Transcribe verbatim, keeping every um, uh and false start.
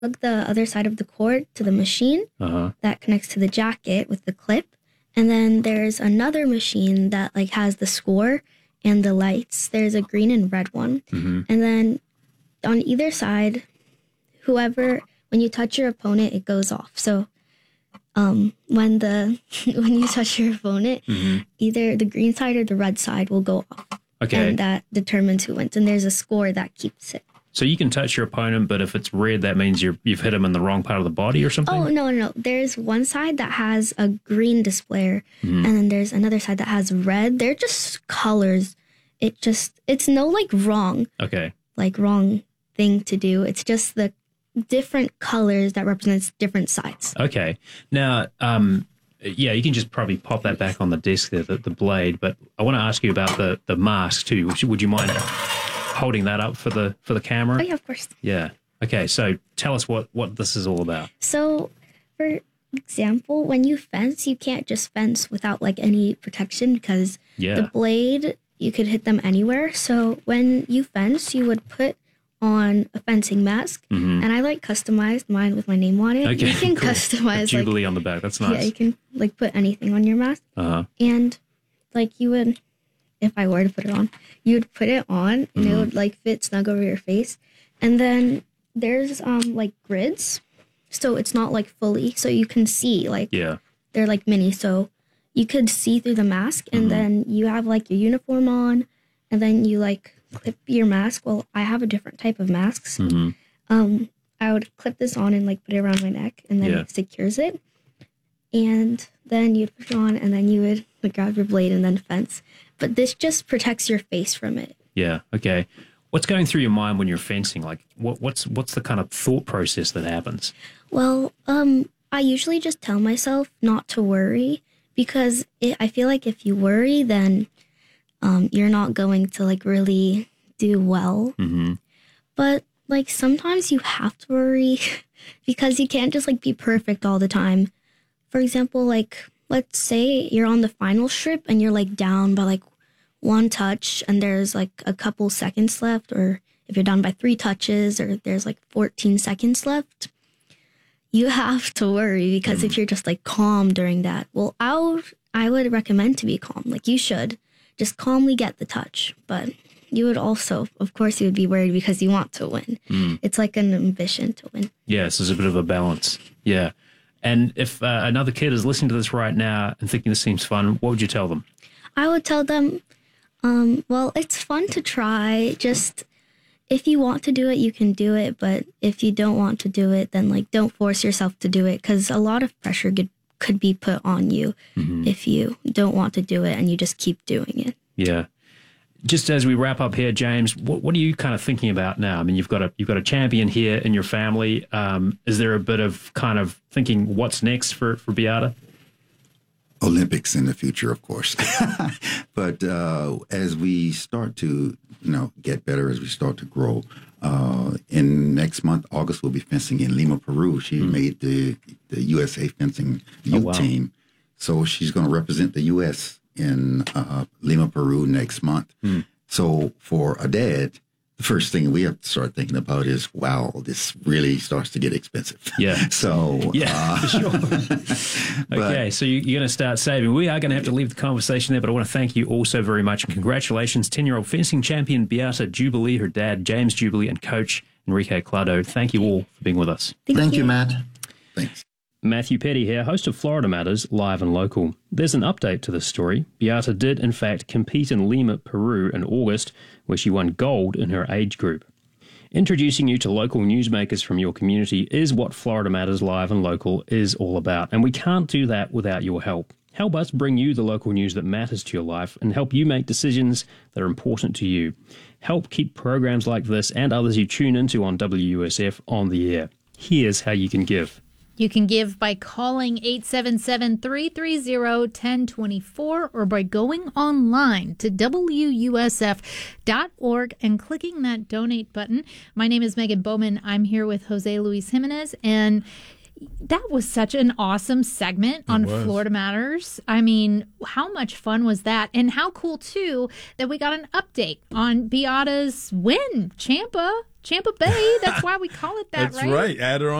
plug the other side of the cord to the machine uh-huh. that connects to the jacket with the clip. And then there's another machine that like has the score and the lights. There's a green and red one. Mm-hmm. And then on either side, whoever, when you touch your opponent, it goes off. So um, when the when you touch your opponent, mm-hmm. either the green side or the red side will go off. Okay. And that determines who wins. And there's a score that keeps it. So you can touch your opponent, but if it's red, that means you're, you've hit him in the wrong part of the body or something? Oh, no, no, no. There's one side that has a green displayer, mm-hmm. and then there's another side that has red. They're just colors. It just, it's no, like, wrong. Okay. Like, wrong thing to do. It's just the different colors that represents different sides. Okay. Now, um, yeah, you can just probably pop that back on the desk there, the, the blade, but I want to ask you about the, the mask, too. Would you, would you mind holding that up for the for the camera? Oh, yeah, of course. Yeah. Okay, so tell us what, what this is all about. So, for example, when you fence, you can't just fence without, like, any protection because yeah. the blade, you could hit them anywhere. So, when you fence, you would put on a fencing mask, mm-hmm. and I, like, customized mine with my name on it. Okay, you can cool. customize, Jubilee like, on the back. That's nice. Yeah, you can, like, put anything on your mask. Uh-huh. And, like, you would... if I were to put it on, you would put it on and mm-hmm. it would like fit snug over your face. And then there's um like grids. So it's not like fully. So you can see like yeah. they're like mini. So you could see through the mask and mm-hmm. then you have like your uniform on and then you like clip your mask. Well, I have a different type of masks. Mm-hmm. Um, I would clip this on and like put it around my neck and then yeah. it secures it. And then you'd put it on and then you would like, grab your blade and then fence. But this just protects your face from it. Yeah. Okay. What's going through your mind when you're fencing? Like, what, what's what's the kind of thought process that happens? Well, um, I usually just tell myself not to worry because it, I feel like if you worry, then um, you're not going to like really do well. Mm-hmm. But like sometimes you have to worry because you can't just like be perfect all the time. For example, like let's say you're on the final strip and you're like down by like one touch and there's like a couple seconds left, or if you're down by three touches or there's like fourteen seconds left, you have to worry because mm. if you're just like calm during that, well, I would, I would recommend to be calm. Like you should just calmly get the touch, but you would also, of course, you would be worried because you want to win. Mm. It's like an ambition to win. Yes, there's a bit of a balance. Yeah. And if uh, another kid is listening to this right now and thinking this seems fun, what would you tell them? I would tell them, um, well, it's fun to try. Just if you want to do it, you can do it. But if you don't want to do it, then like don't force yourself to do it because a lot of pressure could, could be put on you mm-hmm. if you don't want to do it and you just keep doing it. Yeah. Just as we wrap up here, James, what, what are you kind of thinking about now? I mean, you've got a you've got a champion here in your family. Um, is there a bit of kind of thinking what's next for, for Beata? Olympics in the future, of course. But uh, as we start to, you know, get better, as we start to grow, uh, in next month, August, we'll be fencing in Lima, Peru. She mm. made the, the U S A fencing youth oh, wow. team. So she's going to represent the U S in uh, Lima, Peru next month. Mm. So for a dad, the first thing we have to start thinking about is, wow, this really starts to get expensive. Yeah. So, yeah, uh, for sure. but, okay, so you, you're going to start saving. We are going to have to leave the conversation there, but I want to thank you all so very much. And congratulations, ten-year-old fencing champion Beata Jubilee, her dad, James Jubilee, and coach Enrique Clado. Thank you all for being with us. Thank, thank you. you, Matt. Thanks. Matthew Petty here, host of Florida Matters, live and local. There's an update to this story. Beata did, in fact, compete in Lima, Peru in August, where she won gold in her age group. Introducing you to local newsmakers from your community is what Florida Matters Live and Local is all about, and we can't do that without your help. Help us bring you the local news that matters to your life and help you make decisions that are important to you. Help keep programs like this and others you tune into on W U S F on the air. Here's how you can give. You can give by calling eight seven seven, three three zero, one zero two four or by going online to W U S F dot org and clicking that donate button. My name is Megan Bowman. I'm here with Jose Luis Jimenez, and that was such an awesome segment on Florida Matters. I mean, how much fun was that? And how cool, too, that we got an update on Beata's win. Champa Champa Bay. That's why we call it that, That's right. Add her